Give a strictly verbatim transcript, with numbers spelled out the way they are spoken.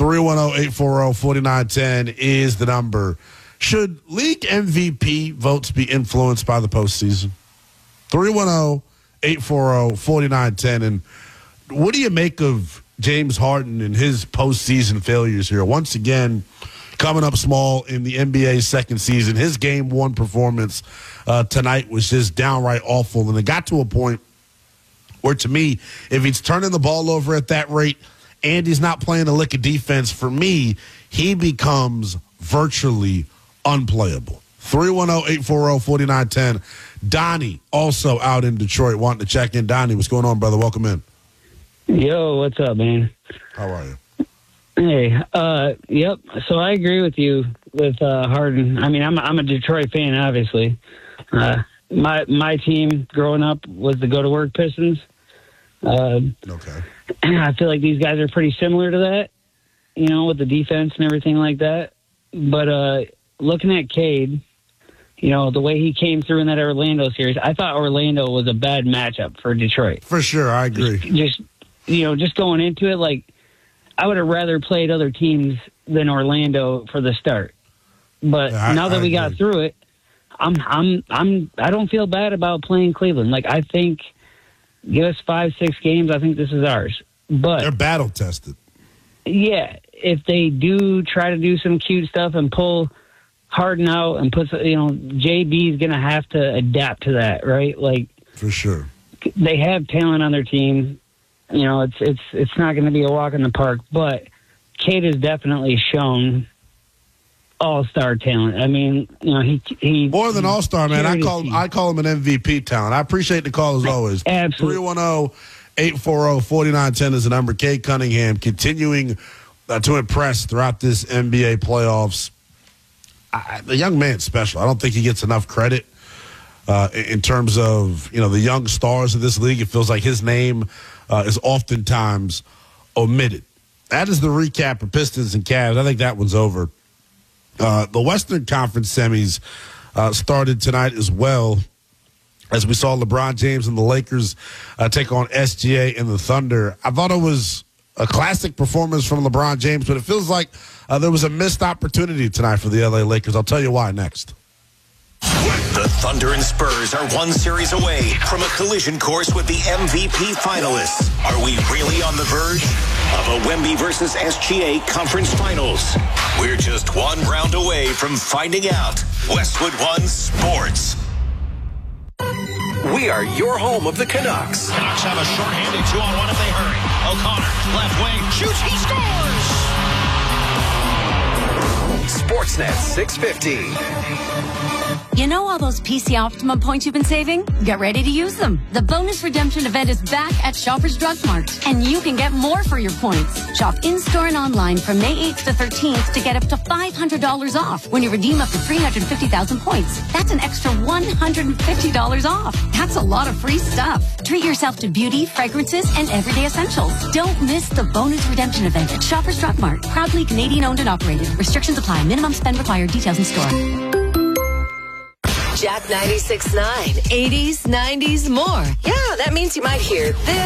three one zero, eight four zero, four nine one zero is the number. Should league M V P votes be influenced by the postseason? three one zero, eight four zero, four nine one zero. And what do you make of James Harden and his postseason failures here? Once again, coming up small in the N B A's second season. His game one performance uh, tonight was just downright awful. And it got to a point where, to me, if he's turning the ball over at that rate and he's not playing a lick of defense, for me, he becomes virtually unplayable. three one zero, eight four zero, four nine one zero. Donnie, also out in Detroit, wanting to check in. Donnie, what's going on, brother? Welcome in. Yo, what's up, man? How are you? Hey, uh, yep. So I agree with you with uh, Harden. I mean, I'm I'm a Detroit fan, obviously. Uh, my my team growing up was the Go to Work Pistons. Uh, okay. I feel like these guys are pretty similar to that, you know, with the defense and everything like that. But uh, looking at Cade, you know, the way he came through in that Orlando series, I thought Orlando was a bad matchup for Detroit. For sure, I agree. Just, just you know, just going into it, like, I would have rather played other teams than Orlando for the start. But yeah, I, now that I we agree. got through it, I'm I'm I'm I don't feel bad about playing Cleveland. Like, I think give us five, six games, I think this is ours. But they're battle tested. Yeah, if they do try to do some cute stuff and pull Harden out and put, you know, J B's going to have to adapt to that, right? Like, for sure, they have talent on their team. You know, it's it's it's not going to be a walk in the park, but Cade has definitely shown all-star talent. I mean, you know, he he more than all-star, man. I call team. I call him an M V P talent. I appreciate the call as always. Absolutely. three one zero, eight four zero, four nine one zero is the number. Cade Cunningham continuing uh, to impress throughout this N B A playoffs. I, the young man's special. I don't think he gets enough credit uh, in terms of, you know, the young stars of this league. It feels like his name uh, is oftentimes omitted. That is the recap of Pistons and Cavs. I think that one's over. Uh, the Western Conference semis uh, started tonight as well, as we saw LeBron James and the Lakers uh, take on S G A and the Thunder. I thought it was a classic performance from LeBron James, but it feels like uh, there was a missed opportunity tonight for the L A Lakers. I'll tell you why next. The Thunder and Spurs are one series away from a collision course with the M V P finalists. Are we really on the verge of a Wemby versus S G A conference finals? We're just one round away from finding out. Westwood One Sports. We are your home of the Canucks. Canucks have a shorthanded two-on-one if they hurry. O'Connor, left wing, shoots, he scores! Sportsnet six fifty. You know all those P C Optimum points you've been saving? Get ready to use them. The bonus redemption event is back at Shoppers Drug Mart, and you can get more for your points. Shop in-store and online from May eighth to thirteenth to get up to five hundred dollars off when you redeem up to three hundred fifty thousand points. That's an extra one hundred fifty dollars off. That's a lot of free stuff. Treat yourself to beauty, fragrances, and everyday essentials. Don't miss the bonus redemption event at Shoppers Drug Mart. Proudly Canadian owned and operated. Restrictions apply. Minimum spend required. Details in store. Jack ninety-six point nine, eighties, nineties, more. Yeah, that means you might hear this.